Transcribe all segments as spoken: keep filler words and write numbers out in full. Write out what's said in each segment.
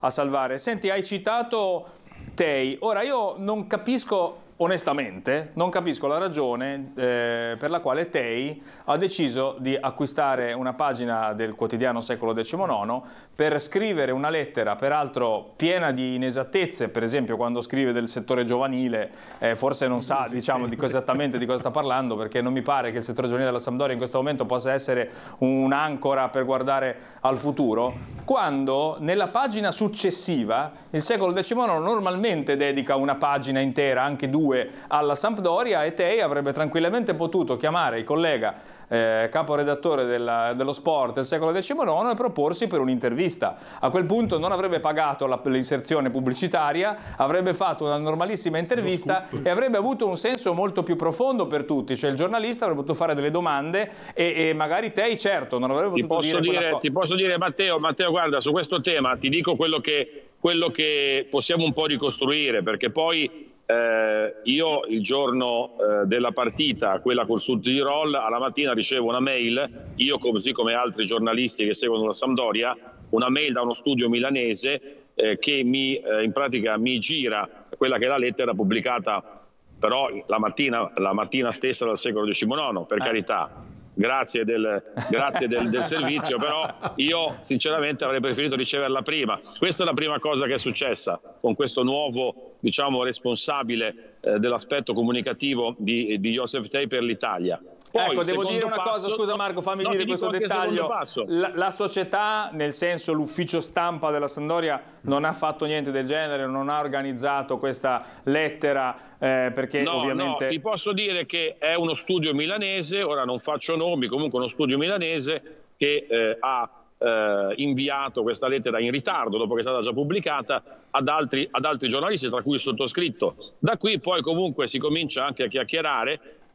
a salvare. Senti, hai citato Tei. Ora io non capisco, onestamente, non capisco la ragione eh, per la quale Tei ha deciso di acquistare una pagina del quotidiano Secolo diciannove per scrivere una lettera, peraltro piena di inesattezze, per esempio quando scrive del settore giovanile, eh, forse non sa diciamo, di cosa, esattamente di cosa sta parlando, perché non mi pare che il settore giovanile della Sampdoria in questo momento possa essere un'ancora per guardare al futuro, quando nella pagina successiva il Secolo diciannove normalmente dedica una pagina intera, anche due, alla Sampdoria, e Tei avrebbe tranquillamente potuto chiamare il collega eh, caporedattore della, dello sport del Secolo diciannove e proporsi per un'intervista. A quel punto non avrebbe pagato l'inserzione pubblicitaria, avrebbe fatto una normalissima intervista e avrebbe avuto un senso molto più profondo per tutti, cioè il giornalista avrebbe potuto fare delle domande e, e magari Tei certo non avrebbe potuto ti posso dire, dire ti posso dire Matteo, Matteo guarda, su questo tema ti dico quello che, quello che possiamo un po' ricostruire, perché poi Eh, io il giorno eh, della partita, quella col Sud Tirol, alla mattina ricevo una mail, io così come altri giornalisti che seguono la Sampdoria, una mail da uno studio milanese eh, che mi, eh, in pratica mi gira quella che è la lettera pubblicata però la mattina, la mattina stessa del Secolo diciannove, per carità. Grazie, del, grazie del, del servizio, però io sinceramente avrei preferito riceverla prima. Questa è la prima cosa che è successa con questo nuovo, diciamo, responsabile eh, dell'aspetto comunicativo di, di Joseph Tei per l'Italia. Poi, ecco, devo dire una passo, cosa, scusa Marco, fammi no, dire questo dettaglio. La, la società, nel senso l'ufficio stampa della Sampdoria, non ha fatto niente del genere, non ha organizzato questa lettera, eh, perché no, ovviamente... No, ti posso dire che è uno studio milanese, ora non faccio nomi, comunque uno studio milanese che eh, ha eh, inviato questa lettera in ritardo, dopo che è stata già pubblicata, ad altri, ad altri giornalisti, tra cui il sottoscritto. Da qui poi comunque si comincia anche a chiacchierare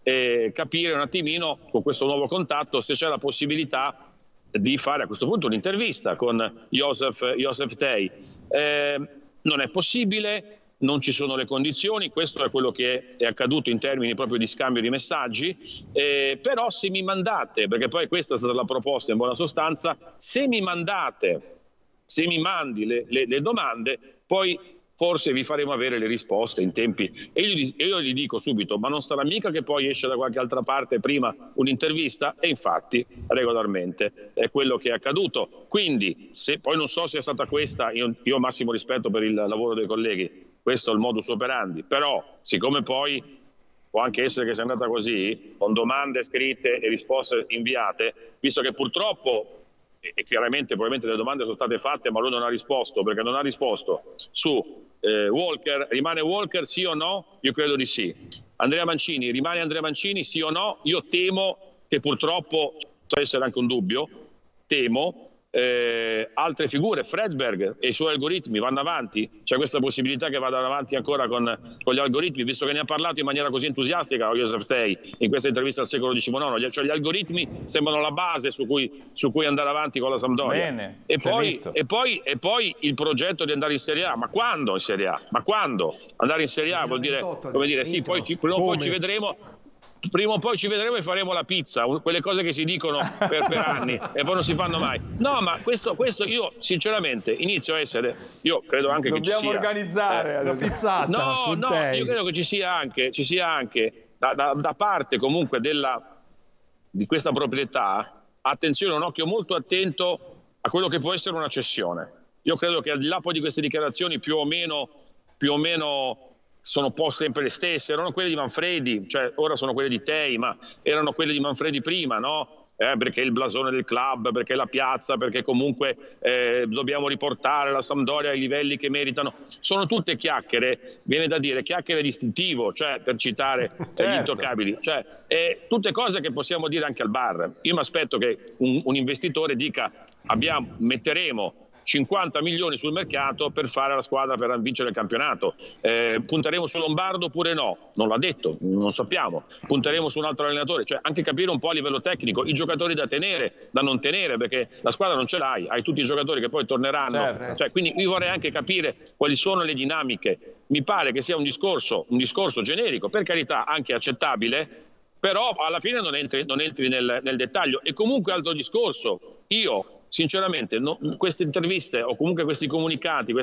e capire un attimino con questo nuovo contatto se c'è la possibilità di fare a questo punto un'intervista con Joseph, Joseph Tei. Eh, non è possibile, non ci sono le condizioni, questo è quello che è accaduto in termini proprio di scambio di messaggi, eh, però se mi mandate, perché poi questa è stata la proposta in buona sostanza, se mi mandate, se mi mandi le, le, le domande, poi forse vi faremo avere le risposte in tempi. E io, io gli dico subito, ma non sarà mica che poi esce da qualche altra parte prima un'intervista? E infatti, regolarmente, è quello che è accaduto. Quindi, se poi non so se è stata questa, io, io ho massimo rispetto per il lavoro dei colleghi, questo è il modus operandi, però siccome poi può anche essere che sia andata così, con domande scritte e risposte inviate, visto che purtroppo e chiaramente probabilmente le domande sono state fatte ma lui non ha risposto, perché non ha risposto su eh, Walker, rimane Walker sì o no? Io credo di sì. Andrea Mancini, rimane Andrea Mancini sì o no? Io temo che purtroppo può essere anche un dubbio, temo eh, altre figure, Fredberg e i suoi algoritmi vanno avanti, c'è questa possibilità che vadano avanti ancora con, con gli algoritmi, visto che ne ha parlato in maniera così entusiastica Joseph Tei in questa intervista al Secolo diciannove, cioè gli algoritmi sembrano la base su cui, su cui andare avanti con la Sampdoria. Bene, e, poi, e, poi, e poi il progetto di andare in Serie A, ma quando in Serie A? Ma quando? Andare in Serie A vuol dire, come dire, sì, poi ci, prima o poi ci vedremo. Prima o poi ci vedremo e faremo la pizza, quelle cose che si dicono per, per anni e poi non si fanno mai. No, ma questo, questo io sinceramente inizio a essere, io credo anche Dobbiamo che ci sia... Dobbiamo organizzare eh, la pizzata. No, no, io credo che ci sia anche, ci sia anche da, da, da parte comunque della, di questa proprietà, attenzione, un occhio molto attento a quello che può essere una cessione. Io credo che al di là poi di queste dichiarazioni più o meno... Più o meno sono un po' sempre le stesse, erano quelle di Manfredi, cioè ora sono quelle di Tei, ma erano quelle di Manfredi prima, no? Eh, perché il blasone del club, perché la piazza, perché comunque eh, dobbiamo riportare la Sampdoria ai livelli che meritano. Sono tutte chiacchiere, viene da dire chiacchiere distintivo, cioè per citare certo. gli intoccabili, cioè eh, tutte cose che possiamo dire anche al bar. Io mi aspetto che un, un investitore dica abbiamo, metteremo cinquanta milioni sul mercato per fare la squadra per vincere il campionato. Eh, punteremo su Lombardo oppure no? Non l'ha detto, non sappiamo. Punteremo su un altro allenatore, cioè anche capire un po' a livello tecnico i giocatori da tenere, da non tenere, perché la squadra non ce l'hai, hai tutti i giocatori che poi torneranno. Certo. Cioè, quindi io vorrei anche capire quali sono le dinamiche. Mi pare che sia un discorso, un discorso generico, per carità anche accettabile, però alla fine non entri, non entri nel, nel dettaglio. E comunque altro discorso, io sinceramente no, queste interviste o comunque questi comunicati,